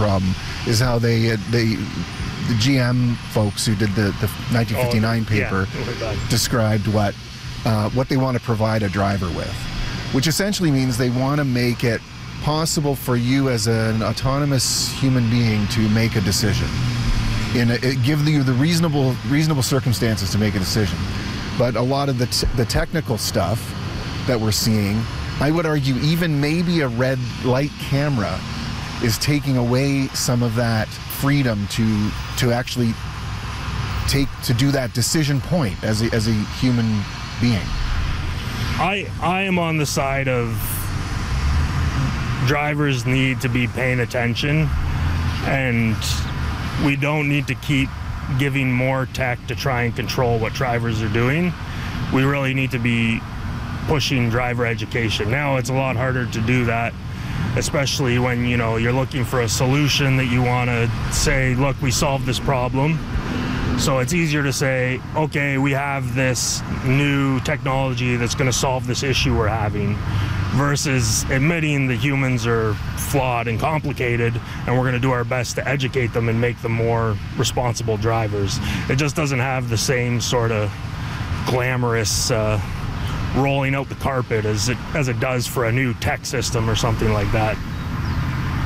problem is how the GM folks who did the 1959 paper described what they want to provide a driver with, which essentially means they want to make it possible for you as an autonomous human being to make a decision. Give you the reasonable circumstances to make a decision. But a lot of the technical stuff that we're seeing, I would argue even maybe a red light camera is taking away some of that freedom to actually do that decision point as a human being. I am on the side of drivers need to be paying attention, and we don't need to keep giving more tech to try and control what drivers are doing. We really need to be pushing driver education. Now it's a lot harder to do that, especially when you're looking for a solution that you want to say, look, we solved this problem. So it's easier to say, okay, we have this new technology that's going to solve this issue we're having, versus admitting that humans are flawed and complicated, and we're going to do our best to educate them and make them more responsible drivers. It just doesn't have the same sort of glamorous rolling out the carpet as it does for a new tech system or something like that.